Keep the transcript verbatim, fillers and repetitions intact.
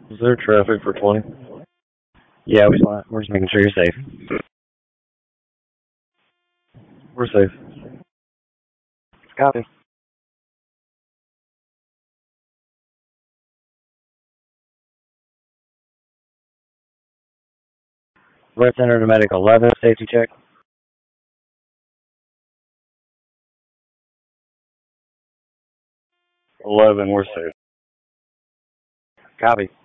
Is there traffic for twenty? Yeah, we just want, we're just making sure you're safe. We're safe. Copy. Right center to medic eleven, safety check. eleven, we're safe. Copy.